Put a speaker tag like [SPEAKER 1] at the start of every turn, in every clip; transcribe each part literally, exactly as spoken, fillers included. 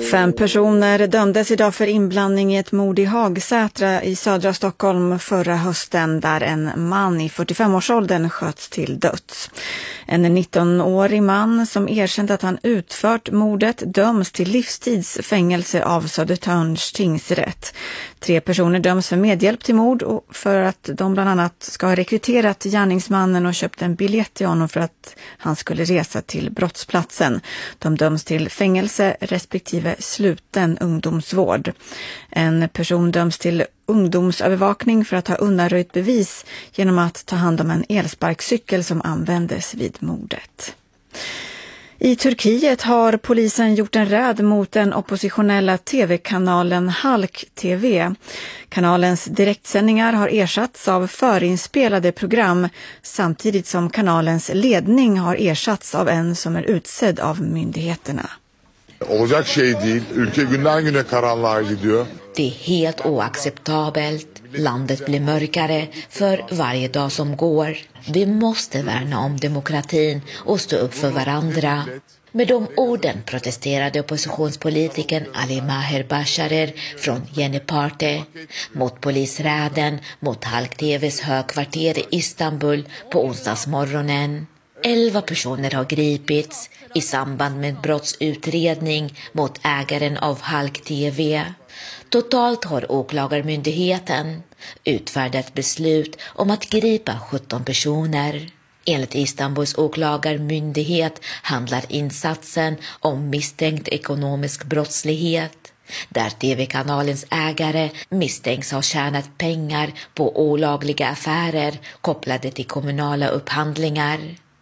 [SPEAKER 1] Fem personer dömdes idag för inblandning i ett mord i Hagsätra i södra Stockholm förra hösten, där en man i fyrtiofem-årsåldern sköts till döds. En nittonårig man som erkänt att han utfört mordet döms till livstidsfängelse av Södertörns tingsrätt. Tre personer döms för medhjälp till mord och för att de bland annat ska ha rekryterat gärningsmannen och köpt en biljett till honom för att han skulle resa till brottsplatsen. De döms till fängelse respektive sluten ungdomsvård. En person döms till ungdomsövervakning för att ha undanröjt bevis genom att ta hand om en elsparkcykel som användes vid mordet. I Turkiet har polisen gjort en räd mot den oppositionella tv-kanalen Halk T V. Kanalens direktsändningar har ersatts av förinspelade program samtidigt som kanalens ledning har ersatts av en som är utsedd av myndigheterna.
[SPEAKER 2] Olacak şey değil. Ülke günden güne karanlığa gidiyor.
[SPEAKER 3] Det är helt oacceptabelt. Landet blir mörkare för varje dag som går. Vi måste värna om demokratin och stå upp för varandra. Med de orden protesterade oppositionspolitikern Ali Maher Basharer från Yeni Parti mot polisräden mot Halk T V:s högkvarter i Istanbul på onsdagsmorgonen. Elva personer har gripits i samband med brottsutredning mot ägaren av Halk T V. Totalt har åklagarmyndigheten utfärdat beslut om att gripa sjutton personer. Enligt Istanbuls åklagarmyndighet handlar insatsen om misstänkt ekonomisk brottslighet, där tv-kanalens ägare misstänks ha tjänat pengar på olagliga affärer kopplade till kommunala upphandlingar.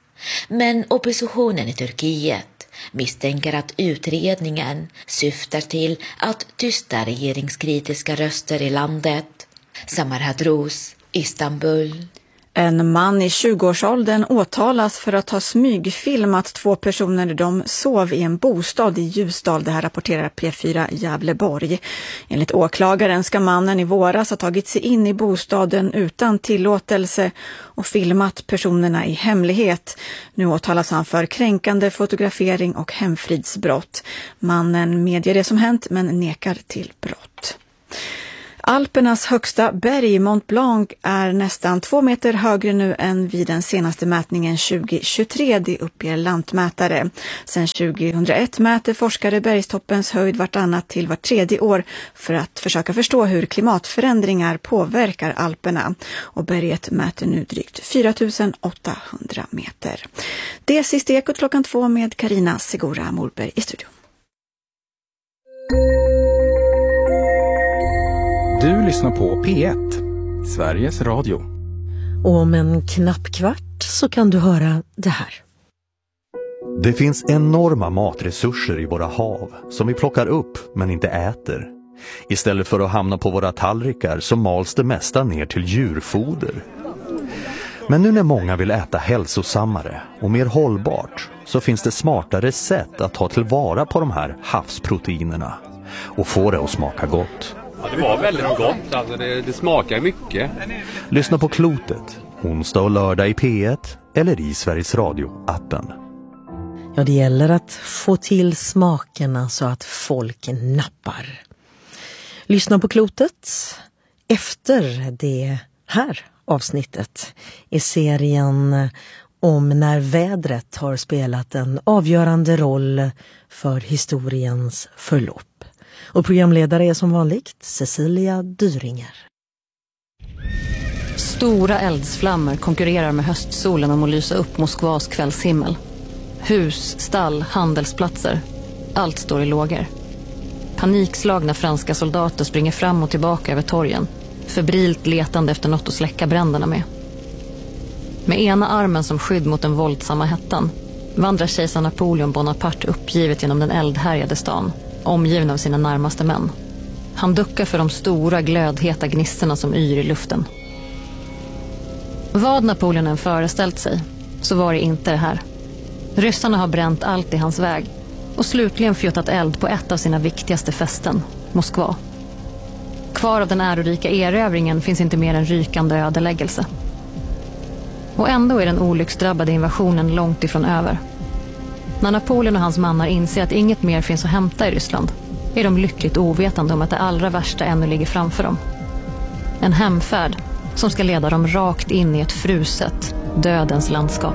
[SPEAKER 3] Men oppositionen i Turkiet misstänker att utredningen syftar till att tysta regeringskritiska röster i landet. Samar Hadrous, Istanbul.
[SPEAKER 1] En man i tjugoårsåldern åtalas för att ha smygfilmat två personer de sov i en bostad i Ljusdal. Det här rapporterar P fyra Gävleborg. Enligt åklagaren ska mannen i våras ha tagit sig in i bostaden utan tillåtelse och filmat personerna i hemlighet. Nu åtalas han för kränkande fotografering och hemfridsbrott. Mannen medger det som hänt men nekar till brott. Alpernas högsta berg, Mont Blanc, är nästan två meter högre nu än vid den senaste mätningen tjugo tjugotre, det uppger lantmätare. Sedan tjugohundraett mäter forskare bergstoppens höjd vartannat till vart tredje år för att försöka förstå hur klimatförändringar påverkar Alperna. Och berget mäter nu drygt fyra tusen åttahundra meter. Det är sista Ekot klockan två med Carina Segura Morberg i studion.
[SPEAKER 4] Du lyssnar på P ett, Sveriges Radio.
[SPEAKER 5] Och om en knapp kvart så kan du höra det här.
[SPEAKER 6] Det finns enorma matresurser i våra hav som vi plockar upp men inte äter. Istället för att hamna på våra tallrikar så mals det mesta ner till djurfoder. Men nu när många vill äta hälsosammare och mer hållbart så finns det smartare sätt att ta tillvara på de här havsproteinerna och få det att smaka gott.
[SPEAKER 7] Ja, det var väldigt gott. Alltså det, det smakar mycket.
[SPEAKER 6] Lyssna på Klotet, onsdag och lördag i P ett eller i Sveriges Radio-appen.
[SPEAKER 5] Ja, det gäller att få till smakerna så att folk nappar. Lyssna på Klotet efter det här avsnittet i serien om när vädret har spelat en avgörande roll för historiens förlopp. Och programledare är som vanligt Cecilia Dyringer.
[SPEAKER 8] Stora eldsflammor konkurrerar med höstsolen om att lysa upp Moskvas kvällshimmel. Hus, stall, handelsplatser. Allt står i lågor. Panikslagna franska soldater springer fram och tillbaka över torgen, febrilt letande efter något att släcka bränderna med. Med ena armen som skydd mot den våldsamma hettan vandrar kejsar Napoleon Bonaparte uppgivet genom den eldhärjade stan, omgiven av sina närmaste män. Han duckar för de stora glödheta gnistorna som yr i luften. Vad Napoleon än föreställt sig, så var det inte det här. Ryssarna har bränt allt i hans väg och slutligen fjuttat eld på ett av sina viktigaste fästen, Moskva. Kvar av den ärorika erövringen finns inte mer än rykande ödeläggelse. Och ändå är den olycksdrabbade invasionen långt ifrån över. När Napoleon och hans mannar inser att inget mer finns att hämta i Ryssland är de lyckligt ovetande om att det allra värsta ännu ligger framför dem. En hemfärd som ska leda dem rakt in i ett fruset, dödens landskap.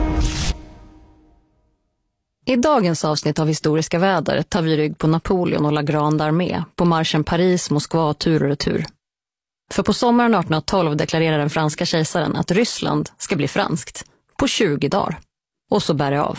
[SPEAKER 8] I dagens avsnitt av Historiska väder tar vi rygg på Napoleon och La Grande Armée på marschen Paris-Moskva tur och retur. För på sommaren artonhundratolv deklarerar den franska kejsaren att Ryssland ska bli franskt på tjugo dagar. Och så bär det av.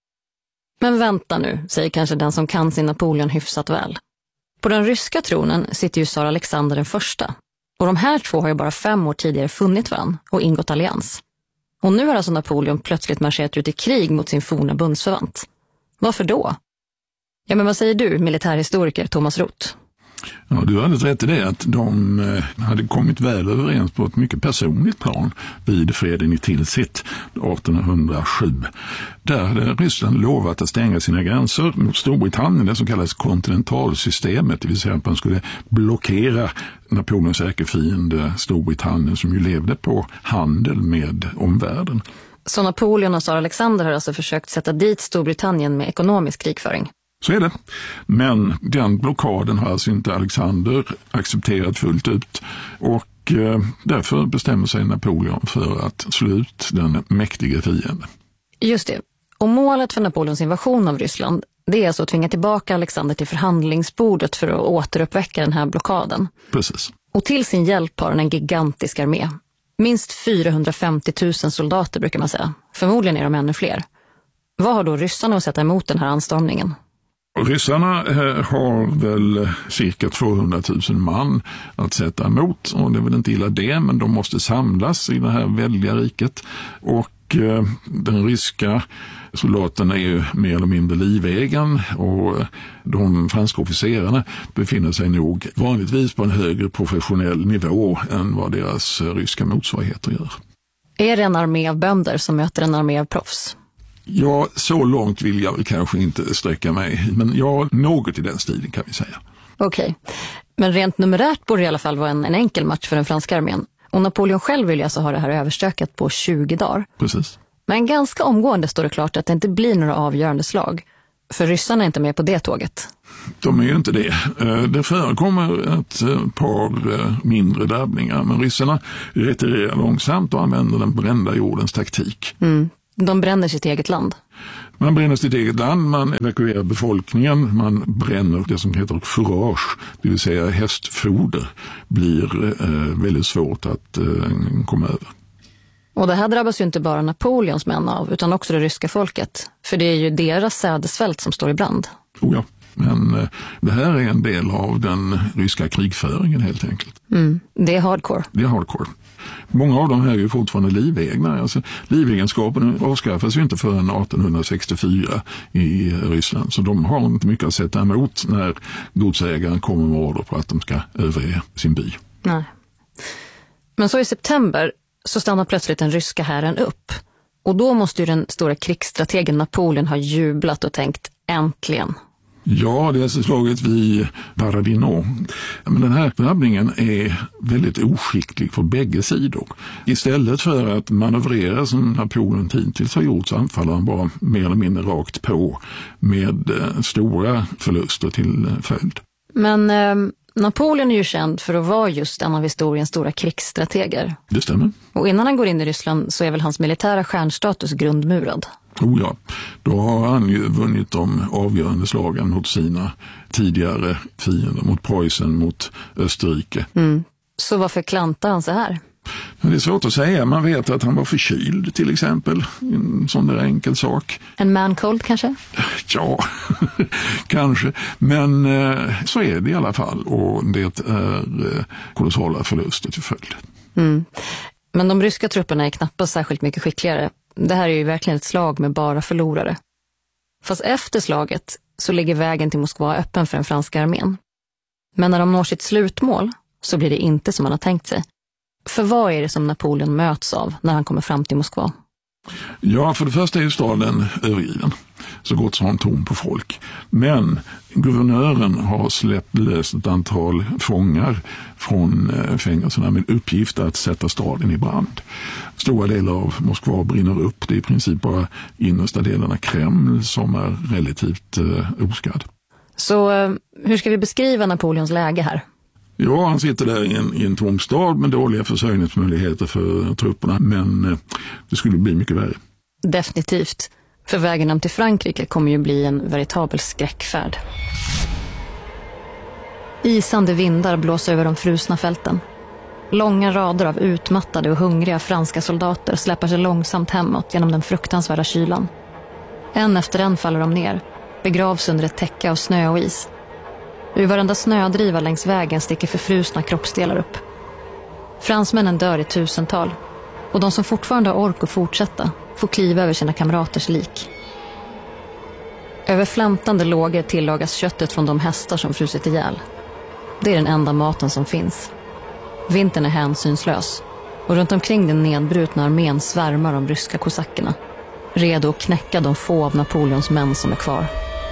[SPEAKER 8] Men vänta nu, säger kanske den som kan sin Napoleon hyfsat väl. På den ryska tronen sitter ju tsar Alexander den första. Och de här två har ju bara fem år tidigare funnit varann och ingått allians. Och nu har alltså Napoleon plötsligt marscherat ut i krig mot sin forna bundsförvant. Varför då? Ja, men vad säger du, militärhistoriker Thomas Roth?
[SPEAKER 9] Ja, du har alldeles rätt i det att de hade kommit väl överens på ett mycket personligt plan vid freden i Tilsit artonhundrasju. Där hade Ryssland lovat att stänga sina gränser mot Storbritannien, det som kallas kontinentalsystemet, det vill säga att man skulle blockera Napoleons ärkefiende Storbritannien som ju levde på handel med omvärlden.
[SPEAKER 8] Så Napoleon och tsar Alexander har alltså försökt sätta dit Storbritannien med ekonomisk krigföring?
[SPEAKER 9] Så är det. Men den blockaden har alltså inte Alexander accepterat fullt ut och eh, därför bestämmer sig Napoleon för att slå ut den mäktiga fienden.
[SPEAKER 8] Just det. Och målet för Napoleons invasion av Ryssland, det är alltså att tvinga tillbaka Alexander till förhandlingsbordet för att återuppväcka den här blockaden.
[SPEAKER 9] Precis.
[SPEAKER 8] Och till sin hjälp har den en gigantisk armé. Minst fyrahundrafemtio tusen soldater brukar man säga. Förmodligen är de ännu fler. Vad har då ryssarna att sätta emot den här anstormningen?
[SPEAKER 9] Ryssarna har väl cirka tvåhundratusen man att sätta emot och det är väl inte illa det, men de måste samlas i det här väldiga riket och eh, den ryska soldaterna är ju mer eller mindre livägen och de franska officerarna befinner sig nog vanligtvis på en högre professionell nivå än vad deras ryska motsvarigheter gör. Är
[SPEAKER 8] det en armé av bönder som möter en armé av proffs?
[SPEAKER 9] Ja, så långt vill jag väl kanske inte sträcka mig, men ja, något i den stilen kan vi säga.
[SPEAKER 8] Okej, okay. Men rent numerärt borde det i alla fall vara en, en enkel match för den franska armén. Och Napoleon själv vill ju alltså ha det här överstökat på tjugo dagar.
[SPEAKER 9] Precis.
[SPEAKER 8] Men ganska omgående står det klart att det inte blir några avgörande slag. För ryssarna är inte med på det tåget.
[SPEAKER 9] De är ju inte det. Det förekommer ett par mindre drabbningar, men ryssarna retirerar långsamt och använder den brända jordens taktik.
[SPEAKER 8] Mm. De bränner sitt eget land.
[SPEAKER 9] Man bränner sitt eget land, man evakuerar befolkningen, man bränner det som heter fourage, det vill säga hästfoder, blir eh, väldigt svårt att eh, komma över.
[SPEAKER 8] Och det här drabbas ju inte bara Napoleons män av, utan också det ryska folket. För det är ju deras sädesfält som står i brand.
[SPEAKER 9] Oh ja, men eh, det här är en del av den ryska krigföringen helt enkelt.
[SPEAKER 8] Mm, det är hardcore.
[SPEAKER 9] Det är hardcore. Många av dem här är ju fortfarande livegna. Alltså, livegenskapen avskaffas ju inte förrän artonhundrasextiofyra i Ryssland. Så de har inte mycket att sätta emot när godsägaren kommer med order på att de ska överge sin by.
[SPEAKER 8] Nej. Men så i september så stannar plötsligt den ryska hären upp. Och då måste ju den stora krigsstrategen Napoleon ha jublat och tänkt äntligen.
[SPEAKER 9] Ja, det är alltså slaget vid Borodino. Men den här drabbningen är väldigt oskicklig för bägge sidor. Istället för att manövrera som Napoleon hittills har gjort så anfaller han bara mer eller mindre rakt på med eh, stora förluster till eh, följd.
[SPEAKER 8] Men eh, Napoleon är ju känd för att vara just en av historiens stora krigsstrateger.
[SPEAKER 9] Det stämmer.
[SPEAKER 8] Och innan han går in i Ryssland så är väl hans militära stjärnstatus grundmurad.
[SPEAKER 9] Oh ja, då har han ju vunnit de avgörande slagen mot sina tidigare fiender, mot Preussen, mot Österrike.
[SPEAKER 8] Mm. Så varför klantar han så här?
[SPEAKER 9] Men det är svårt att säga. Man vet att han var förkyld till exempel. En sån där enkel sak.
[SPEAKER 8] En man cold kanske?
[SPEAKER 9] Ja, kanske. Men eh, så är det i alla fall. Och det är eh, kolossala förluster till följd.
[SPEAKER 8] Mm. Men de ryska trupperna är knappast särskilt mycket skickligare. Det här är ju verkligen ett slag med bara förlorare. Fast efter slaget så ligger vägen till Moskva öppen för den franska armén. Men när de når sitt slutmål så blir det inte som man har tänkt sig. För vad är det som Napoleon möts av när han kommer fram till Moskva?
[SPEAKER 9] Ja, för det första är ju staden övergiven. Så gott som tom på folk. Men guvernören har släppt löst ett antal fångar från fängelserna med uppgift att sätta staden i brand. Stora delar av Moskva brinner upp. Det är i princip bara innersta delen av Kreml som är relativt eh, oskadd.
[SPEAKER 8] Så hur ska vi beskriva Napoleons läge här?
[SPEAKER 9] Ja, han sitter där i en, i en tom stad med dåliga försörjningsmöjligheter för trupperna, men eh, det skulle bli mycket värre.
[SPEAKER 8] Definitivt. För vägen hem till Frankrike kommer ju bli en veritabel skräckfärd. Isande vindar blåser över de frusna fälten. Långa rader av utmattade och hungriga franska soldater släpar sig långsamt hemåt genom den fruktansvärda kylan. En efter en faller de ner, begravs under ett täcke av snö och is. Ur varenda snödriva längs vägen sticker förfrusna kroppsdelar upp. Fransmännen dör i tusental, och de som fortfarande har ork att fortsätta får kliva över sina kamraters lik. Över flämtande lågor tillagas köttet från de hästar som frusit ihjäl. Det är den enda maten som finns. Vintern är hänsynslös, och runt omkring den nedbrutna armén svärmar de ryska kosackerna, redo att knäcka de få av Napoleons män som är kvar.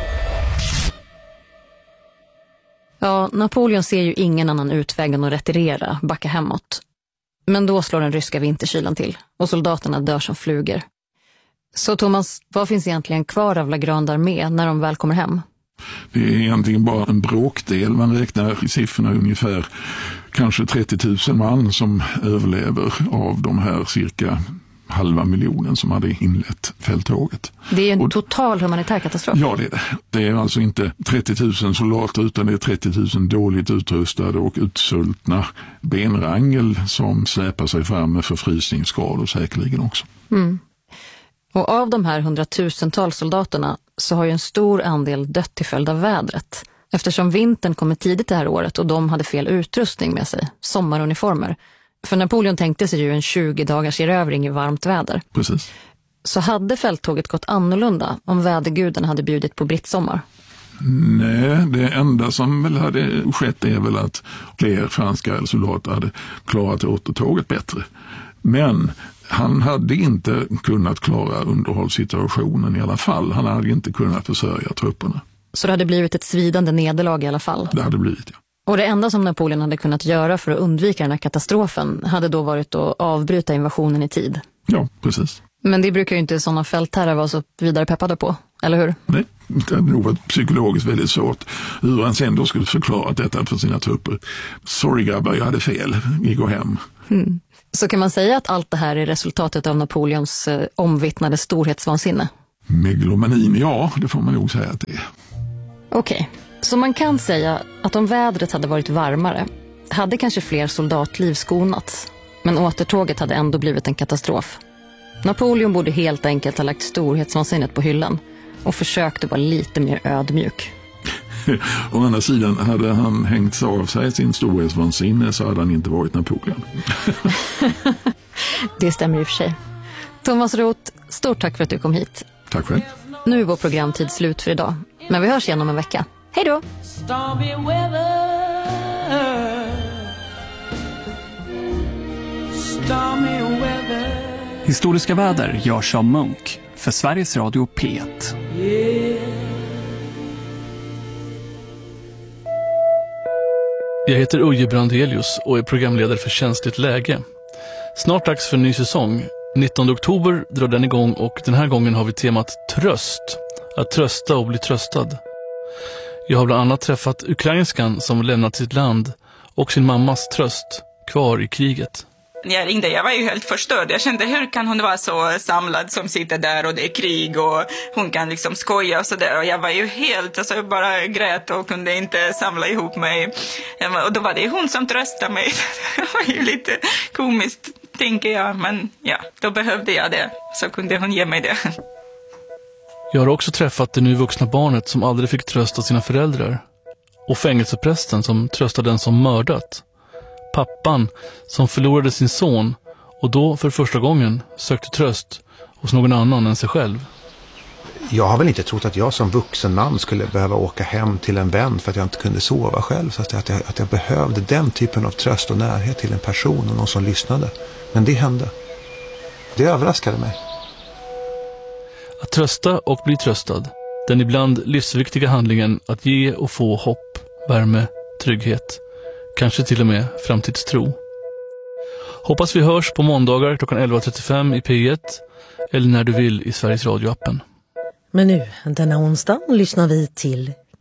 [SPEAKER 8] Ja, Napoleon ser ju ingen annan utväg än att retirera, backa hemåt. Men då slår den ryska vinterkylan till, och soldaterna dör som flugor. Så Thomas, vad finns egentligen kvar av La Grande Armée när de väl kommer hem?
[SPEAKER 9] Det är egentligen bara en bråkdel. Man räknar i siffrorna ungefär kanske trettio tusen man som överlever av de här cirka halva miljonen som hade inlett fälttåget.
[SPEAKER 8] Det är en
[SPEAKER 9] och,
[SPEAKER 8] total humanitär katastrof.
[SPEAKER 9] Ja, det är det. Det är alltså inte trettio tusen soldater, utan det är trettio tusen dåligt utrustade och utsultna benrangel som släpar sig fram med förfrysningsskador säkerligen också.
[SPEAKER 8] Mm. Och av de här hundratusentals soldaterna så har ju en stor andel dött till följd av vädret. Eftersom vintern kommer tidigt det här året och de hade fel utrustning med sig, sommaruniformer. För Napoleon tänkte sig ju en tjugo dagars erövring i varmt väder.
[SPEAKER 9] Precis.
[SPEAKER 8] Så hade fälttåget gått annorlunda om väderguden hade bjudit på brittsommar?
[SPEAKER 9] Nej, det enda som väl hade skett är väl att fler franska soldater hade klarat återtåget bättre. Men han hade inte kunnat klara underhållssituationen i alla fall. Han hade inte kunnat försörja trupperna.
[SPEAKER 8] Så det hade blivit ett svidande nederlag i alla fall?
[SPEAKER 9] Det hade blivit, ja.
[SPEAKER 8] Och det enda som Napoleon hade kunnat göra för att undvika den här katastrofen hade då varit att avbryta invasionen i tid.
[SPEAKER 9] Ja, precis.
[SPEAKER 8] Men det brukar ju inte sådana fältherrar vara så vidare peppade på, eller hur?
[SPEAKER 9] Nej, det hade nog varit psykologiskt väldigt svårt hur han sen då skulle förklara detta för sina trupper. Sorry grabbar, jag hade fel. Vi går hem.
[SPEAKER 8] Mm. Så kan man säga att allt det här är resultatet av Napoleons eh, omvittnade storhetsvansinne?
[SPEAKER 9] Megalomanin, ja, det får man nog säga att det är.
[SPEAKER 8] Okej, okay. Så man kan säga att om vädret hade varit varmare hade kanske fler soldatliv skonats, men återtåget hade ändå blivit en katastrof. Napoleon borde helt enkelt ha lagt storhetsvansinnet på hyllan och försökt att vara lite mer ödmjuk.
[SPEAKER 9] Å andra sidan, hade han hängt av sig sin storhetsvansinne så hade han inte varit Napoleon.
[SPEAKER 8] Det stämmer i och för sig. Thomas Roth, stort tack för att du kom hit.
[SPEAKER 9] Tack själv.
[SPEAKER 8] Nu är vår programtid slut för idag, men vi hörs igen om en vecka. Hej då! Stormy weather.
[SPEAKER 10] Stormy weather. Historiska väder görs av Munk för Sveriges Radio P ett.
[SPEAKER 11] Jag heter Uje Brandelius och är programledare för Känsligt läge. Snart dags för en ny säsong. nittonde oktober drar den igång och den här gången har vi temat tröst. Att trösta och bli tröstad. Jag har bland annat träffat ukrainskan som lämnat sitt land och sin mammas tröst kvar i kriget.
[SPEAKER 12] När jag ringde, jag var ju helt förstörd. Jag kände, hur kan hon vara så samlad som sitter där och det är krig och hon kan liksom skoja och sådär. Och jag var ju helt, alltså jag bara grät och kunde inte samla ihop mig. Och då var det hon som tröstade mig. Det var ju lite komiskt, tänker jag. Men ja, då behövde jag det. Så kunde hon ge mig det.
[SPEAKER 11] Jag har också träffat det nu vuxna barnet som aldrig fick trösta sina föräldrar. Och fängelseprästen som tröstade den som mördat. Pappan som förlorade sin son och då för första gången sökte tröst hos någon annan än sig själv.
[SPEAKER 13] Jag har väl inte trott att jag som vuxen man skulle behöva åka hem till en vän för att jag inte kunde sova själv. Så att jag, att jag behövde den typen av tröst och närhet till en person och någon som lyssnade. Men det hände. Det överraskade mig.
[SPEAKER 11] Att trösta och bli tröstad. Den ibland livsviktiga handlingen att ge och få hopp, värme, trygghet. Kanske till och med framtidstro. Hoppas vi hörs på måndagar klockan elva trettiofem i P ett eller när du vill i Sveriges Radio-appen.
[SPEAKER 5] Men nu, denna onsdag, lyssnar vi till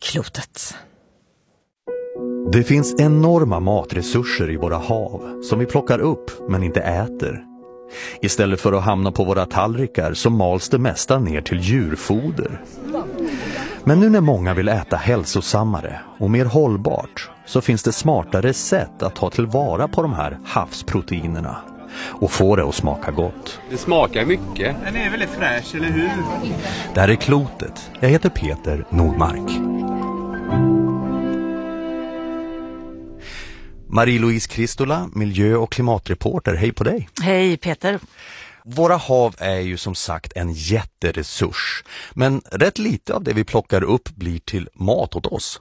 [SPEAKER 5] Klotet.
[SPEAKER 6] Det finns enorma matresurser i våra hav som vi plockar upp men inte äter. Istället för att hamna på våra tallrikar så mals det mesta ner till djurfoder. Men nu när många vill äta hälsosammare och mer hållbart så finns det smartare sätt att ta tillvara på de här havsproteinerna och få det att smaka gott.
[SPEAKER 7] Det smakar mycket.
[SPEAKER 14] Den är väldigt fräsch, eller hur?
[SPEAKER 6] Det här är Klotet. Jag heter Peter Nordmark. Marie-Louise Kristola, miljö- och klimatreporter. Hej på dig.
[SPEAKER 15] Hej Peter.
[SPEAKER 6] Våra hav är ju som sagt en jätteresurs, men rätt lite av det vi plockar upp blir till mat åt oss.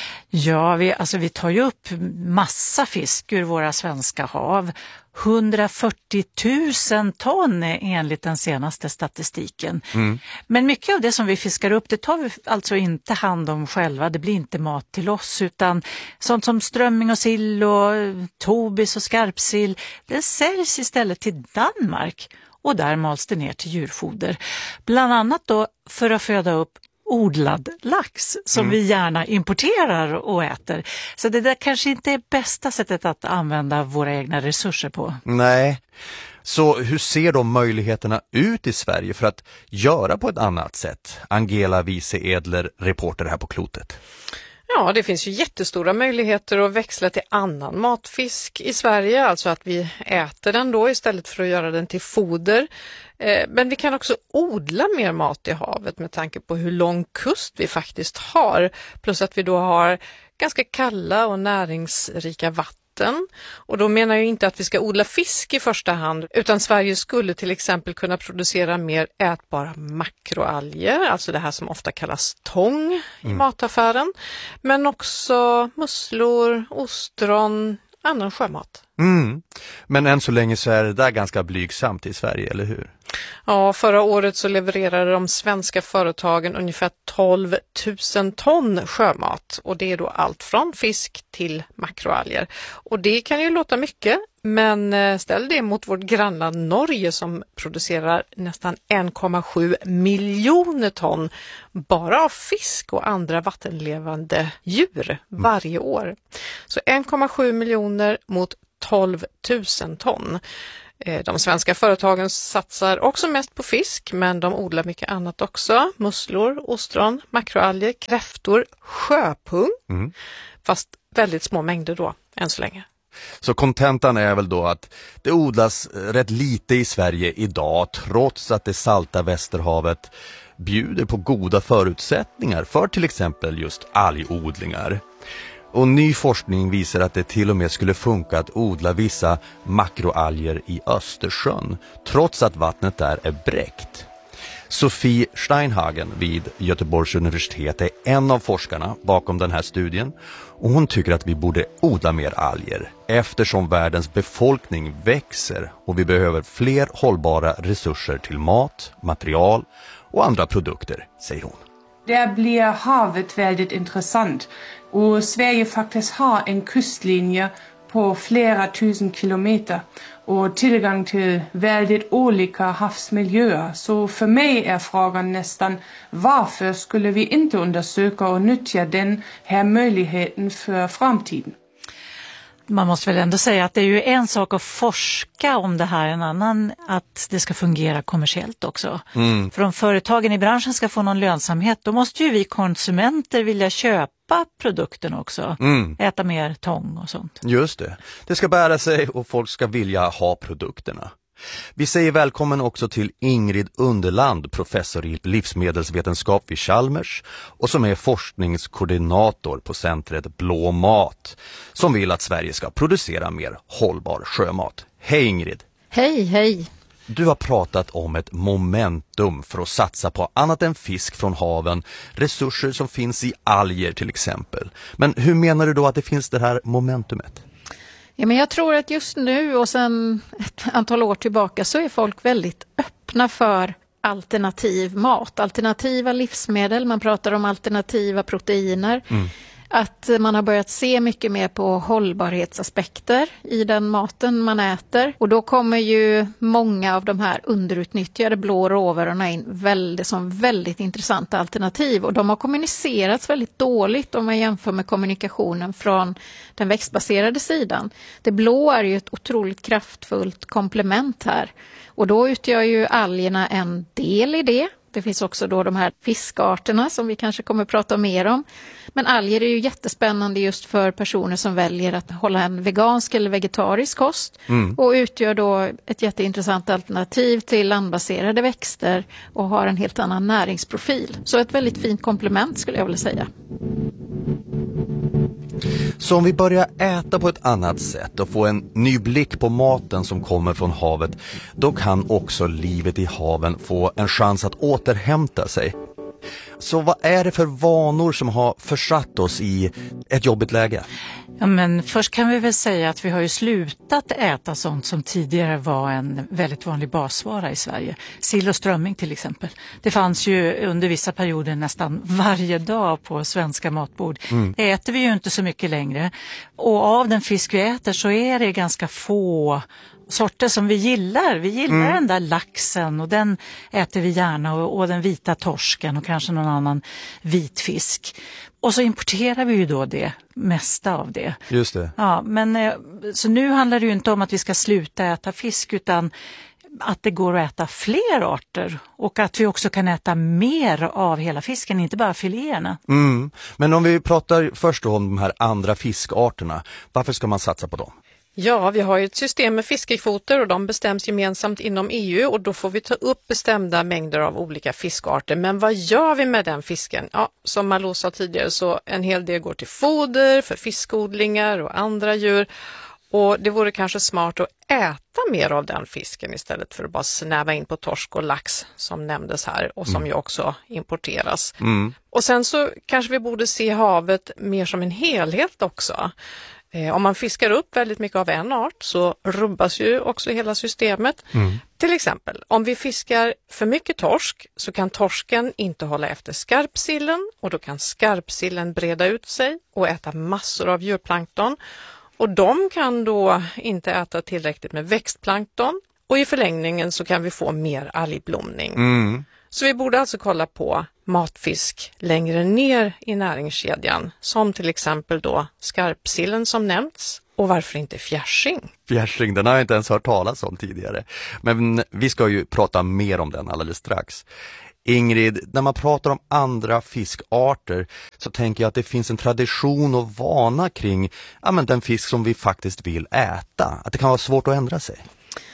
[SPEAKER 15] Ja, vi, alltså vi tar ju upp massa fisk ur våra svenska hav. hundrafyrtio tusen ton enligt den senaste statistiken. Mm. Men mycket av det som vi fiskar upp, det tar vi alltså inte hand om själva. Det blir inte mat till oss, utan sånt som strömming och sill och tobis och skarpsill, det säljs istället till Danmark. Och där mals det ner till djurfoder. Bland annat då för att föda upp odlad lax som mm. vi gärna importerar och äter. Så det där kanske inte är bästa sättet att använda våra egna resurser på.
[SPEAKER 6] Nej. Så hur ser de möjligheterna ut i Sverige för att göra på ett annat sätt? Angela Wiese-Edler, reporter här på Klotet.
[SPEAKER 16] Ja, det finns ju jättestora möjligheter att växla till annan matfisk i Sverige, alltså att vi äter den då istället för att göra den till foder. Men vi kan också odla mer mat i havet med tanke på hur lång kust vi faktiskt har, plus att vi då har ganska kalla och näringsrika vatten. Och då menar jag inte att vi ska odla fisk i första hand, utan Sverige skulle till exempel kunna producera mer ätbara makroalger, alltså det här som ofta kallas tång i mm. mataffären, men också musslor, ostron, annan sjömat.
[SPEAKER 6] Mm. Men än så länge så är det där ganska blygsamt i Sverige, eller hur?
[SPEAKER 16] Ja, förra året så levererade de svenska företagen ungefär tolv tusen ton sjömat. Och det är då allt från fisk till makroalger. Och det kan ju låta mycket, men ställ det mot vårt grannland Norge som producerar nästan en komma sju miljoner ton bara av fisk och andra vattenlevande djur varje år. Så en komma sju miljoner mot tolv tusen ton. De svenska företagen satsar också mest på fisk, men de odlar mycket annat också. Musslor, ostron, makroalger, kräftor, sjöpung. Mm. Fast väldigt små mängder då, än så länge.
[SPEAKER 6] Så kontentan är väl då att det odlas rätt lite i Sverige idag, trots att det salta Västerhavet bjuder på goda förutsättningar för till exempel just algodlingar. Och ny forskning visar att det till och med skulle funka att odla vissa makroalger i Östersjön, trots att vattnet där är bräckt. Sofie Steinhagen vid Göteborgs universitet är en av forskarna bakom den här studien, och hon tycker att vi borde odla mer alger eftersom världens befolkning växer och vi behöver fler hållbara resurser till mat, material och andra produkter, säger hon.
[SPEAKER 17] Där blir havet väldigt intressant. Och Sverige faktiskt har en kustlinje på flera tusen kilometer och tillgång till väldigt olika havsmiljöer. Så för mig är frågan nästan, varför skulle vi inte undersöka och nyttja den här möjligheten för framtiden?
[SPEAKER 15] Man måste väl ändå säga att det är ju en sak att forska om det här, en annan att det ska fungera kommersiellt också. Mm. För om företagen i branschen ska få någon lönsamhet, då måste ju vi konsumenter vilja köpa produkten också. Mm. Äta mer tång och sånt.
[SPEAKER 6] Just det. Det ska bära sig och folk ska vilja ha produkterna. Vi säger välkommen också till Ingrid Underland, professor i livsmedelsvetenskap vid Chalmers och som är forskningskoordinator på centret Blå mat, som vill att Sverige ska producera mer hållbar sjömat. Hej Ingrid!
[SPEAKER 18] Hej, hej!
[SPEAKER 6] Du har pratat om ett momentum för att satsa på annat än fisk från haven, resurser som finns i alger till exempel. Men hur menar du då att det finns det här momentumet?
[SPEAKER 18] Ja, men jag tror att just nu och sedan ett antal år tillbaka så är folk väldigt öppna för alternativ mat, alternativa livsmedel. Man pratar om alternativa proteiner. Mm. att man har börjat se mycket mer på hållbarhetsaspekter i den maten man äter. Och då kommer ju många av de här underutnyttjade blå råvarorna in väldigt, som väldigt intressanta alternativ. Och de har kommunicerats väldigt dåligt om man jämför med kommunikationen från den växtbaserade sidan. Det blå är ju ett otroligt kraftfullt komplement här. Och då utgör ju algerna en del i det. Det finns också då de här fiskarterna som vi kanske kommer att prata mer om. Men alger är ju jättespännande just för personer som väljer att hålla en vegansk eller vegetarisk kost. Mm. Och utgör då ett jätteintressant alternativ till landbaserade växter och har en helt annan näringsprofil. Så ett väldigt fint komplement skulle jag vilja säga.
[SPEAKER 6] Så om vi börjar äta på ett annat sätt och få en ny blick på maten som kommer från havet, då kan också livet i haven få en chans att återhämta sig. Så vad är det för vanor som har försatt oss i ett jobbigt läge?
[SPEAKER 15] Ja, men först kan vi väl säga att vi har ju slutat äta sånt som tidigare var en väldigt vanlig basvara i Sverige. Sill och strömming till exempel. Det fanns ju under vissa perioder nästan varje dag på svenska matbord. Mm. Det äter vi ju inte så mycket längre. Och av den fisk vi äter så är det ganska få sorter som vi gillar. Vi gillar mm. den där laxen och den äter vi gärna och, och den vita torsken och kanske någon annan vitfisk. Och så importerar vi ju då det mesta av det.
[SPEAKER 6] Just det.
[SPEAKER 15] Ja, men så nu handlar det ju inte om att vi ska sluta äta fisk utan att det går att äta fler arter och att vi också kan äta mer av hela fisken, inte bara filéerna.
[SPEAKER 6] Mm. Men om vi pratar först då om de här andra fiskarterna, varför ska man satsa på dem?
[SPEAKER 16] Ja, vi har ju ett system med fiskekvoter och de bestäms gemensamt inom E U och då får vi ta upp bestämda mängder av olika fiskarter. Men vad gör vi med den fisken? Ja, som Malou sa tidigare så en hel del går till foder för fiskodlingar och andra djur. Och det vore kanske smart att äta mer av den fisken istället för att bara snäva in på torsk och lax som nämndes här och som mm. ju också importeras. Mm. Och sen så kanske vi borde se havet mer som en helhet också. Om man fiskar upp väldigt mycket av en art så rubbas ju också hela systemet. Mm. Till exempel, om vi fiskar för mycket torsk så kan torsken inte hålla efter skarpsillen och då kan skarpsillen breda ut sig och äta massor av djurplankton. Och de kan då inte äta tillräckligt med växtplankton och i förlängningen så kan vi få mer algblomning. Mm. Så vi borde alltså kolla på matfisk längre ner i näringskedjan som till exempel då skarpsillen som nämnts och varför inte fjärsing?
[SPEAKER 6] Fjärsing, den har jag inte ens hört talas om tidigare. Men vi ska ju prata mer om den alldeles strax. Ingrid, när man pratar om andra fiskarter så tänker jag att det finns en tradition och vana kring ja, men den fisk som vi faktiskt vill äta. Att det kan vara svårt att ändra sig.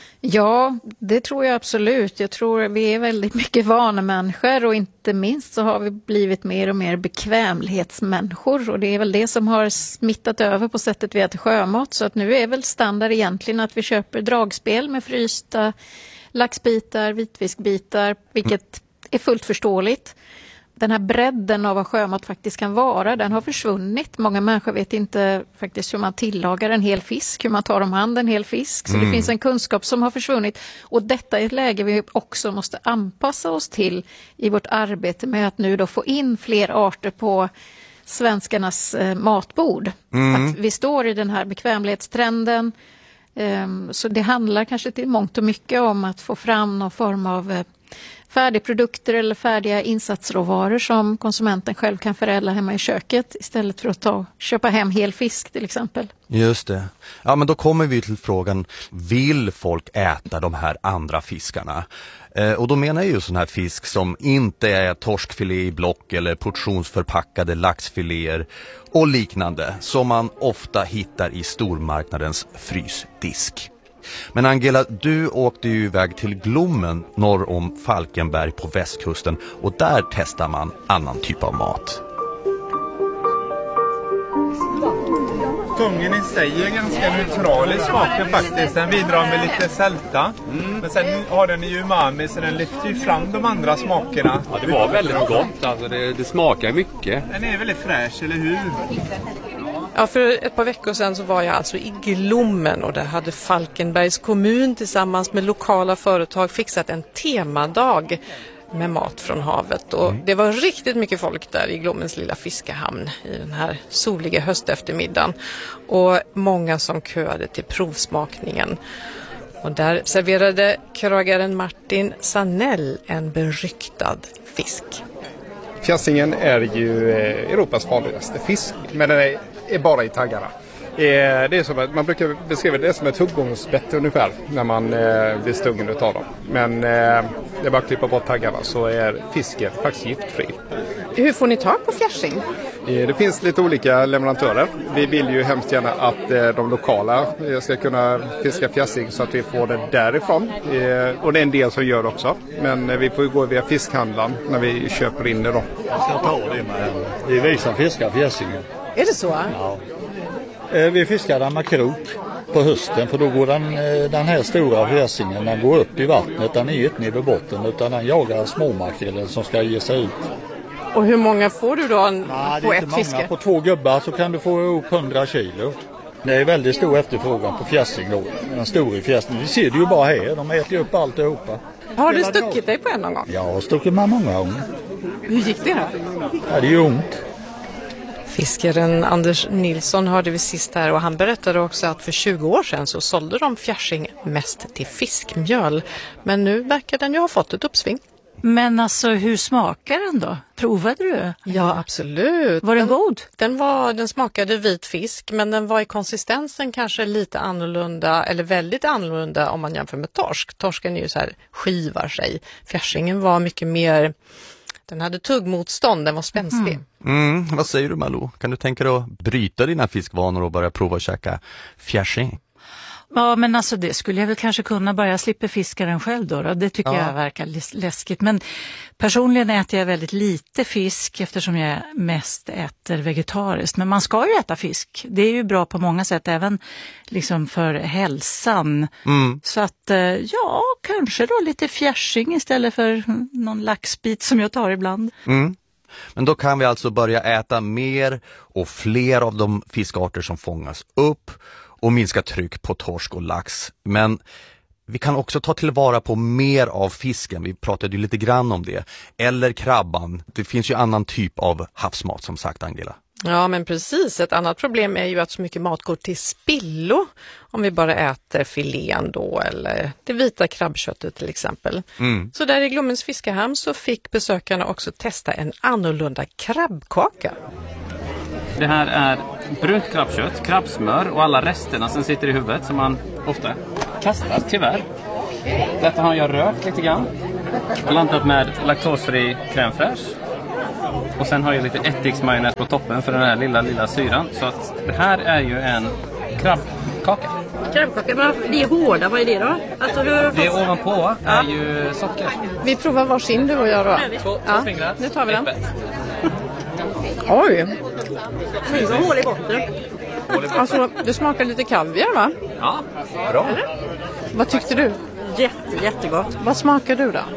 [SPEAKER 18] Ja, det tror jag absolut. Jag tror vi är väldigt mycket vanemänniskor och inte minst så har vi blivit mer och mer bekvämlighetsmänniskor och det är väl det som har smittat över på sättet vi äter sjömat. Så att nu är väl standard egentligen att vi köper dragspel med frysta laxbitar, vitfiskbitar, vilket är fullt förståeligt. Den här bredden av vad sjömat faktiskt kan vara, den har försvunnit. Många människor vet inte faktiskt hur man tillagar en hel fisk, hur man tar om hand en hel fisk. Så mm. det finns en kunskap som har försvunnit. Och detta är ett läge vi också måste anpassa oss till i vårt arbete med att nu då få in fler arter på svenskarnas eh, matbord. Mm. Att vi står i den här bekvämlighetstrenden. Um, så det handlar kanske till mångt och mycket om att få fram någon form av eh, färdigprodukter eller färdiga insatsråvaror som konsumenten själv kan förädla hemma i köket istället för att ta, köpa hem hel fisk till exempel.
[SPEAKER 6] Just det. Ja, men då kommer vi till frågan, vill folk äta de här andra fiskarna? Eh, och då menar jag ju sån här fisk som inte är torskfilé i block eller portionsförpackade laxfiléer och liknande som man ofta hittar i stormarknadens frysdisk. Men Angela, du åkte ju iväg till Glommen norr om Falkenberg på västkusten och där testar man annan typ av mat.
[SPEAKER 14] Tången i sig är ganska neutral i smaken faktiskt. Den bidrar med lite sälta. Mm. Men sen har den ju umami så den lyfter ju fram de andra smakerna.
[SPEAKER 7] Ja, det var väldigt gott. Alltså det, det smakar mycket.
[SPEAKER 14] Den är väldigt fräsch, eller hur?
[SPEAKER 16] Ja, för ett par veckor sedan så var jag alltså i Glommen och där hade Falkenbergs kommun tillsammans med lokala företag fixat en temadag med mat från havet. Och det var riktigt mycket folk där i Glommens lilla fiskehamn i den här soliga hösteftermiddagen. Och många som köade till provsmakningen. Och där serverade krögaren Martin Sanell en beryktad fisk.
[SPEAKER 19] Fjässingen är ju Europas farligaste fisk, men den är, är bara i taggarna. Det är som att man brukar beskriva det som ett huggormsbett ungefär när man eh, blir stungen utav dem. Men eh, det är bara att klippa bort taggarna så är fisken faktiskt giftfri.
[SPEAKER 16] Hur får ni tag på fjärsing?
[SPEAKER 19] Eh, det finns lite olika leverantörer. Vi vill ju hemskt gärna att eh, de lokala eh, ska kunna fiska fjässing så att vi får det därifrån. Eh, och det är en del som gör också. Men eh, vi får ju gå via fiskhandlaren när vi köper in det då.
[SPEAKER 20] Jag ska ta det med. Det är vi som fiskar fjässingen.
[SPEAKER 16] Är det så?
[SPEAKER 20] Ja. Vi fiskar den med krok på hösten för då går den, den här stora fjässingen, den går upp i vattnet, den är inte nere vid botten utan den jagar småmakrillen som ska ge sig ut.
[SPEAKER 16] Och hur många får du då
[SPEAKER 20] Nej,
[SPEAKER 16] på ett
[SPEAKER 20] många.
[SPEAKER 16] fiske?
[SPEAKER 20] På två gubbar så kan du få upp hundra kilo. Det är väldigt stor efterfrågan på fjässing då, den stora fjässingen. Vi ser det ju bara här, de äter ju upp alltihopa.
[SPEAKER 16] Har du stuckit dig på en någon gång?
[SPEAKER 20] Ja, jag har stuckit med många gånger.
[SPEAKER 16] Hur gick det då?
[SPEAKER 20] Ja, det är ju ont.
[SPEAKER 16] Fiskaren Anders Nilsson hörde vi sist här och han berättade också att för tjugo år sedan så sålde de fjärsing mest till fiskmjöl. Men nu verkar den ju ha fått ett uppsving.
[SPEAKER 15] Men alltså hur smakar den då? Provade du?
[SPEAKER 16] Ja, absolut.
[SPEAKER 15] Var den, den god?
[SPEAKER 16] Den, var, den smakade vit fisk men den var i konsistensen kanske lite annorlunda eller väldigt annorlunda om man jämför med torsk. Torsken är ju så här skivar sig. Fjärsingen var mycket mer... Den hade tuggmotstånd, den var spänstig.
[SPEAKER 6] Mm. Mm, vad säger du Malou? Kan du tänka dig att bryta dina fiskvanor och börja prova att käka fjärsing?
[SPEAKER 15] Ja, men alltså det skulle jag väl kanske kunna börja slippa fiska den själv då, då. Det tycker
[SPEAKER 6] Ja.
[SPEAKER 15] jag verkar läskigt. Men personligen äter jag väldigt lite fisk eftersom jag mest äter vegetariskt. Men man ska ju äta fisk. Det är ju bra på många sätt, även liksom för hälsan.
[SPEAKER 6] Mm.
[SPEAKER 15] Så att ja, kanske då lite fjärsing istället för någon laxbit som jag tar ibland.
[SPEAKER 6] Mm. Men då kan vi alltså börja äta mer och fler av de fiskarter som fångas upp och minska tryck på torsk och lax. Men vi kan också ta tillvara på mer av fisken. Vi pratade ju lite grann om det. Eller krabban. Det finns ju annan typ av havsmat som sagt, Angela.
[SPEAKER 16] Ja, men precis. Ett annat problem är ju att så mycket mat går till spillo om vi bara äter filén då eller det vita krabbköttet till exempel.
[SPEAKER 6] Mm.
[SPEAKER 16] Så där i Glommens fiskehamn så fick besökarna också testa en annorlunda krabbkaka.
[SPEAKER 21] Det här är brunt krabbkött, krabbsmör och alla resterna som sitter i huvudet som man ofta kastar, tyvärr. Detta har jag rökt lite grann. Blandat med laktosfri crème fraîche. Och sen har jag lite ättiksmajonnäs på toppen för den här lilla, lilla syran. Så att det här är ju en krabbkaka.
[SPEAKER 22] Krabbkaka, men det är hårda, vad är det då? Alltså, hur...
[SPEAKER 21] Det ovanpå är ju socker.
[SPEAKER 16] Vi provar varsin du och jag då.
[SPEAKER 21] Två,
[SPEAKER 16] ja,
[SPEAKER 21] två fingrar.
[SPEAKER 16] Nu tar vi den.
[SPEAKER 21] Ett.
[SPEAKER 16] Oj!
[SPEAKER 22] Det var hål i botten.
[SPEAKER 16] Alltså, det smakar lite kaviar va?
[SPEAKER 21] Ja, bra.
[SPEAKER 22] Eller?
[SPEAKER 16] Vad tyckte du?
[SPEAKER 22] Jätte, jättegott.
[SPEAKER 16] Vad smakar du då?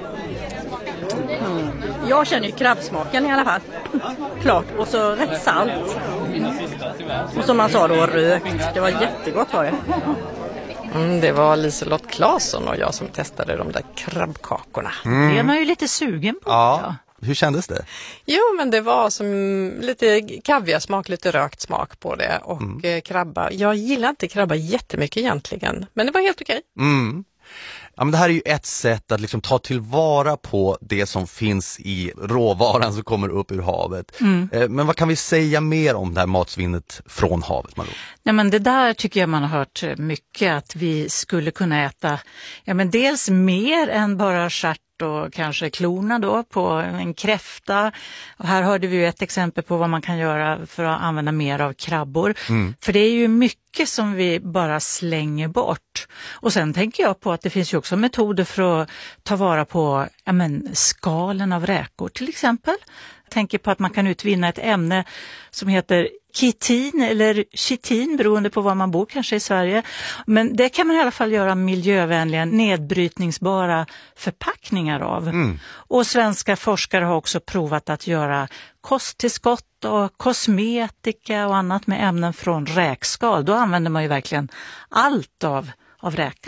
[SPEAKER 22] Mm. Jag känner ju krabbsmaken i alla fall. Klart. Och så rätt salt. Och som man sa då, rökt. Det var jättegott var det.
[SPEAKER 16] Mm, det var Liselott Claesson och jag som testade de där krabbkakorna.
[SPEAKER 6] Mm.
[SPEAKER 15] Det är man ju lite sugen på.
[SPEAKER 6] Ja. ja. Hur kändes det?
[SPEAKER 16] Jo, men det var som lite kaviarsmak, lite rökt smak på det. Och mm. krabba. Jag gillar inte krabba jättemycket egentligen. Men det var helt okej.
[SPEAKER 6] Mm. Ja, men det här är ju ett sätt att liksom ta tillvara på det som finns i råvaran som kommer upp ur havet. Mm. Men vad kan vi säga mer om det här matsvinnet från havet, Malou?
[SPEAKER 15] Nej, men det där tycker jag man har hört mycket, att vi skulle kunna äta ja, men dels mer än bara stjärt och kanske klorna då på en kräfta. Och här hörde vi ju ett exempel på vad man kan göra för att använda mer av krabbor. Mm. För det är ju mycket som vi bara slänger bort. Och sen tänker jag på att det finns ju också metoder för att ta vara på ja, men, skalen av räkor till exempel. Jag tänker på att man kan utvinna ett ämne som heter kitin eller chitin beroende på var man bor kanske i Sverige. Men det kan man i alla fall göra miljövänliga nedbrytningsbara förpackningar av. Mm. Och svenska forskare har också provat att göra kosttillskott och kosmetika och annat med ämnen från räkskal. Då använder man ju verkligen allt av, av räkan.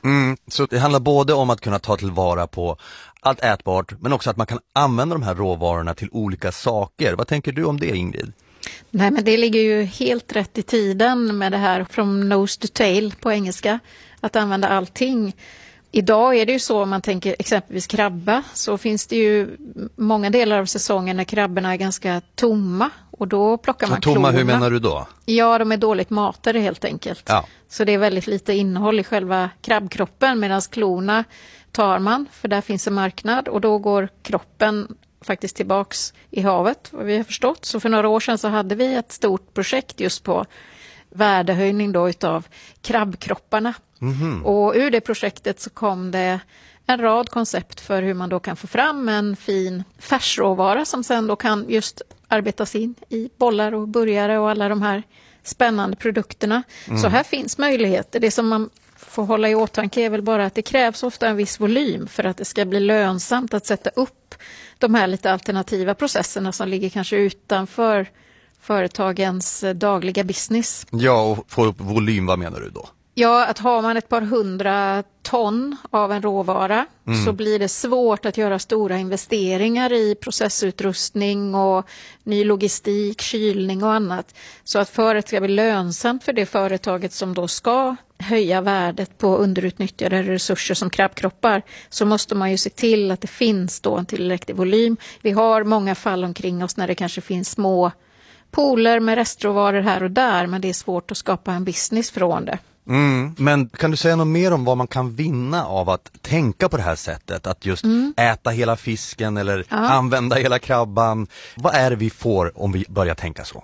[SPEAKER 6] Mm, så det handlar både om att kunna ta tillvara på allt ätbart, men också att man kan använda de här råvarorna till olika saker. Vad tänker du om det, Ingrid?
[SPEAKER 18] Nej, men det ligger ju helt rätt i tiden med det här from nose to tail på engelska. Att använda allting. Idag är det ju så, om man tänker exempelvis krabba, så finns det ju många delar av säsongen när krabborna är ganska tomma. Och då plockar man
[SPEAKER 6] tomma,
[SPEAKER 18] klorna.
[SPEAKER 6] Hur menar du då?
[SPEAKER 18] Ja, de är dåligt matade helt enkelt.
[SPEAKER 6] Ja.
[SPEAKER 18] Så det är väldigt lite innehåll i själva krabbkroppen, medan klorna tar man, för där finns en marknad, och då går kroppen faktiskt tillbaks i havet, vad vi har förstått. Så för några år sedan så hade vi ett stort projekt just på värdehöjning då utav krabbkropparna. Mm-hmm. Och ur det projektet så kom det en rad koncept för hur man då kan få fram en fin färsråvara som sen då kan just arbetas in i bollar och burgare och alla de här spännande produkterna. Mm. Så här finns möjligheter. Det som man får hålla i åtanke är väl bara att det krävs ofta en viss volym för att det ska bli lönsamt att sätta upp de här lite alternativa processerna som ligger kanske utanför företagens dagliga business.
[SPEAKER 6] Ja, och få upp volym, vad menar du då?
[SPEAKER 18] Ja, att har man ett par hundra ton av en råvara mm. så blir det svårt att göra stora investeringar i processutrustning och ny logistik, kylning och annat. Så att för att det ska bli lönsamt för det företaget som då ska höja värdet på underutnyttjade resurser som krabbkroppar, så måste man ju se till att det finns då en tillräcklig volym. Vi har många fall omkring oss när det kanske finns små pooler med restråvaror här och där, men det är svårt att skapa en business från det.
[SPEAKER 6] Mm. Men kan du säga något mer om vad man kan vinna av att tänka på det här sättet? Att just mm. äta hela fisken eller ja. använda hela krabban. Vad är det vi får om vi börjar tänka så?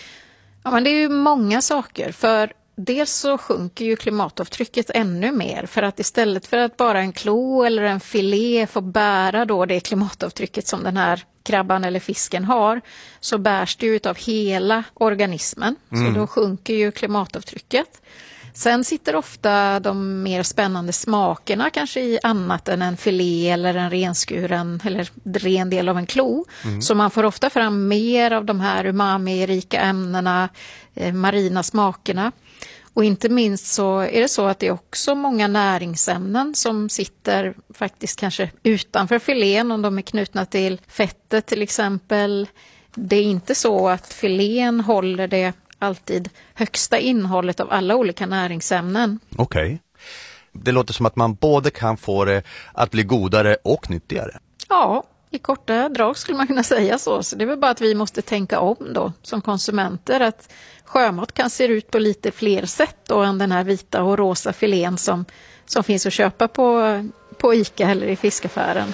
[SPEAKER 18] Ja, men det är ju många saker. För dels så sjunker ju klimatavtrycket ännu mer. För att istället för att bara en klo eller en filé får bära då det klimatavtrycket som den här krabban eller fisken har, så bärs det ju av hela organismen. Mm. Så då sjunker ju klimatavtrycket. Sen sitter ofta de mer spännande smakerna kanske i annat än en filé eller en renskuren eller ren del av en klo. Mm. Så man får ofta fram mer av de här umami-rika ämnena, eh, marina smakerna. Och inte minst så är det så att det är också många näringsämnen som sitter faktiskt kanske utanför filén, om de är knutna till fettet till exempel. Det är inte så att filén håller det alltid högsta innehållet av alla olika näringsämnen.
[SPEAKER 6] Okej. Okay. Det låter som att man både kan få det att bli godare och nyttigare.
[SPEAKER 18] Ja, i korta drag skulle man kunna säga så. Så det är väl bara att vi måste tänka om då som konsumenter, att sjömat kan se ut på lite fler sätt då än den här vita och rosa filén som, som finns att köpa på, på ICA eller i fiskaffären.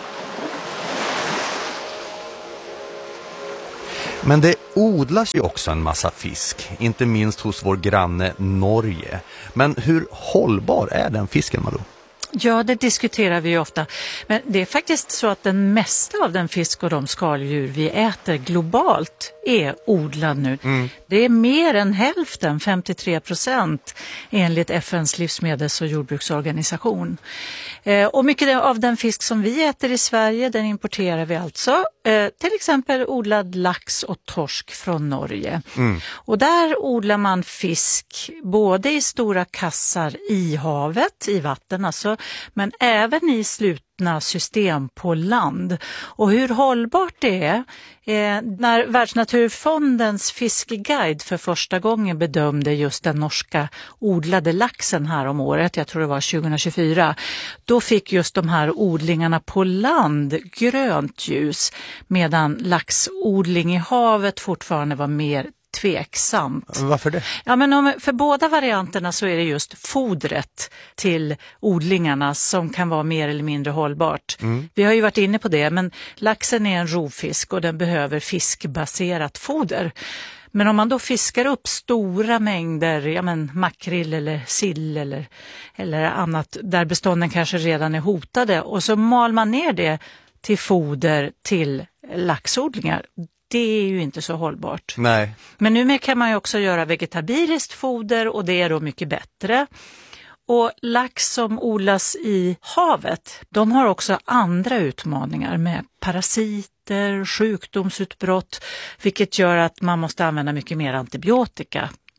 [SPEAKER 6] Men det odlas ju också en massa fisk, inte minst hos vår granne Norge. Men hur hållbar är den fisken, Malou?
[SPEAKER 15] Ja, det diskuterar vi ju ofta. Men det är faktiskt så att den mesta av den fisk och de skaldjur vi äter globalt är odlad nu. Mm. Det är mer än hälften, femtiotre procent, enligt F N:s livsmedels- och jordbruksorganisation. Eh, och mycket av den fisk som vi äter i Sverige, den importerar vi alltså. Eh, till exempel odlad lax och torsk från Norge. Mm. Och där odlar man fisk både i stora kassar i havet, i vatten alltså, men även i slutna system på land. Och hur hållbart det är, eh, när Världsnaturfondens fiskeguide för första gången bedömde just den norska odlade laxen här om året, jag tror det var tjugohundratjugofyra, då fick just de här odlingarna på land grönt ljus, medan laxodling i havet fortfarande var mer tveksamt.
[SPEAKER 6] Varför det?
[SPEAKER 15] Ja, men om, för båda varianterna så är det just fodret till odlingarna som kan vara mer eller mindre hållbart. Mm. Vi har ju varit inne på det, men laxen är en rovfisk och den behöver fiskbaserat foder. Men om man då fiskar upp stora mängder, ja men makrill eller sill eller, eller annat där bestånden kanske redan är hotade, och så mal man ner det till foder till laxodlingar, det är ju inte så hållbart.
[SPEAKER 6] Nej.
[SPEAKER 15] Men nu kan man ju också göra vegetabiliskt foder, och det är då mycket bättre. Och lax som odlas i havet, de har också andra utmaningar med parasiter, sjukdomsutbrott, vilket gör att man måste använda mycket mer antibiotika.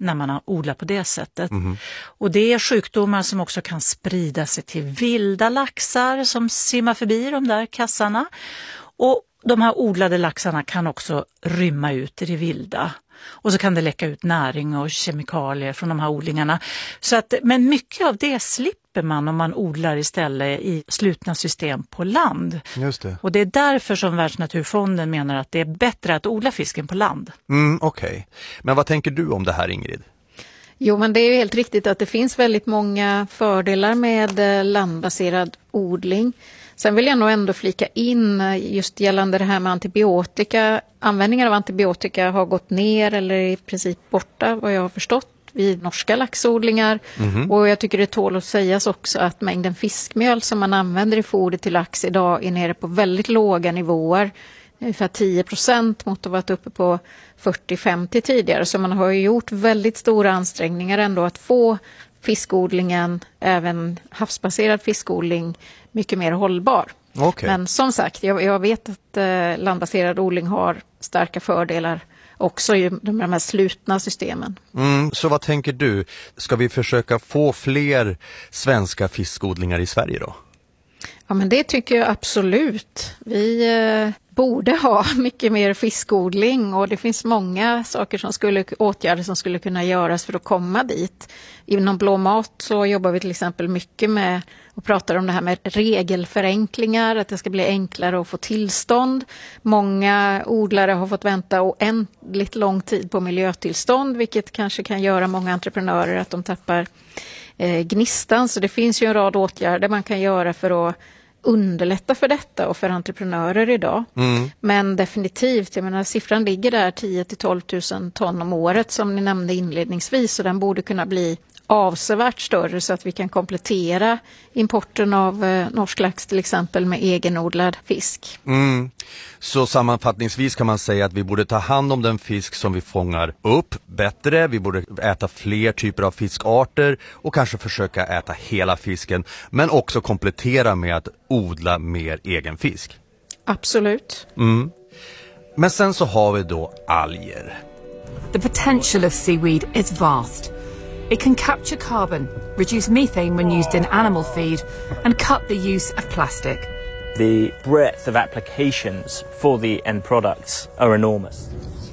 [SPEAKER 15] när man har odlat på det sättet.
[SPEAKER 2] Mhm.
[SPEAKER 15] Och det är sjukdomar som också kan sprida sig till vilda laxar som simmar förbi de där kassarna. Och de här odlade laxarna kan också rymma ut i det vilda. Och så kan det läcka ut näring och kemikalier från de här odlingarna. Så att, men mycket av det slipper man om man odlar istället i slutna system på land.
[SPEAKER 6] Just det.
[SPEAKER 15] Och det är därför som Världsnaturfonden menar att det är bättre att odla fisken på land.
[SPEAKER 6] Mm, okej. Okay. Men vad tänker du om det här, Ingrid?
[SPEAKER 18] Jo, men det är ju helt riktigt att det finns väldigt många fördelar med landbaserad odling. Sen vill jag nog ändå flika in just gällande det här med antibiotika. Användningen av antibiotika har gått ner eller i princip borta, vad jag har förstått, vid norska laxodlingar. Mm-hmm. Och jag tycker det tål att sägas också att mängden fiskmjöl som man använder i foder till lax idag är nere på väldigt låga nivåer. Ungefär tio procent mot att ha varit uppe på fyrtio till femtio tidigare. Så man har ju gjort väldigt stora ansträngningar ändå att få fiskodlingen, även havsbaserad fiskodling, mycket mer hållbar.
[SPEAKER 6] Okay.
[SPEAKER 18] Men som sagt, jag, jag vet att eh, landbaserad odling har starka fördelar också i de här slutna systemen.
[SPEAKER 6] Mm, så vad tänker du? Ska vi försöka få fler svenska fiskodlingar i Sverige då?
[SPEAKER 18] Ja, men det tycker jag absolut. Vi eh, borde ha mycket mer fiskodling och det finns många saker som skulle, åtgärder som skulle kunna göras för att komma dit. Inom Blå mat så jobbar vi till exempel mycket med och pratar om det här med regelförenklingar, att det ska bli enklare att få tillstånd. Många odlare har fått vänta oändligt lång tid på miljötillstånd, vilket kanske kan göra många entreprenörer att de tappar eh, gnistan. Så det finns ju en rad åtgärder man kan göra för att underlätta för detta och för entreprenörer idag. Mm. Men definitivt, jag menar, siffran ligger där tio till tolv tusen ton om året som ni nämnde inledningsvis, och den borde kunna bli avsevärt större så att vi kan komplettera importen av eh, norsk lax till exempel med egenodlad fisk.
[SPEAKER 6] Mm. Så sammanfattningsvis kan man säga att vi borde ta hand om den fisk som vi fångar upp bättre. Vi borde äta fler typer av fiskarter och kanske försöka äta hela fisken, men också komplettera med att odla mer egen fisk.
[SPEAKER 18] Absolut.
[SPEAKER 6] Mm. Men sen så har vi då alger.
[SPEAKER 2] The potential of seaweed is vast. It can capture carbon, reduce methane when used in animal feed, and cut the use of plastic.
[SPEAKER 3] The breadth of applications for the end products are enormous.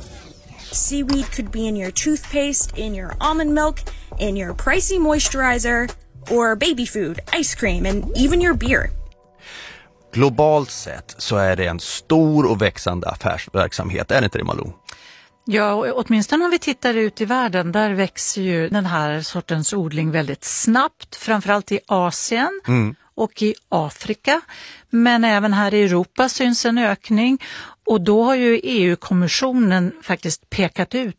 [SPEAKER 23] Seaweed could be in your toothpaste, in your almond milk, in your pricey moisturizer, or baby food, ice cream, and even your beer.
[SPEAKER 6] Globalt sett så är det en stor och växande affärsverksamhet, är det inte det, Malou?
[SPEAKER 15] Ja, och åtminstone om vi tittar ut i världen, där växer ju den här sortens odling väldigt snabbt, framförallt i Asien mm. och i Afrika. Men även här i Europa syns en ökning, och då har ju E U-kommissionen faktiskt pekat ut